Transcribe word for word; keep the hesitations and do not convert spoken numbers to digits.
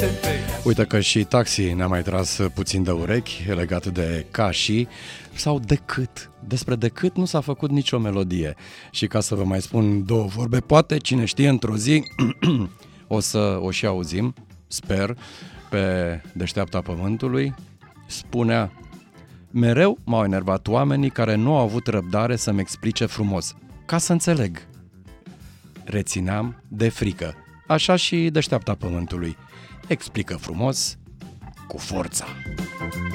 Uite că și Taxi ne-a mai tras puțin de urechi legat de ca și sau decât. Despre decât nu s-a făcut nicio melodie. Și ca să vă mai spun două vorbe, poate, cine știe, într-o zi o să o și auzim, sper, pe Deșteapta Pământului. Spunea: mereu m-au enervat oamenii care nu au avut răbdare să-mi explice frumos, ca să înțeleg. Rețineam de frică. Așa și Deșteapta Pământului. Explică frumos, cu forța.